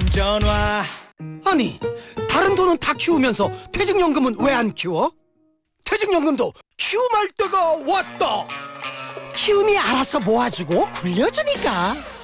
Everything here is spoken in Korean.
전화. 아니, 다른 돈은 다 키우면서 퇴직연금은 왜 안 키워? 퇴직연금도 키움할 때가 왔다. 키움이 알아서 모아주고 굴려주니까.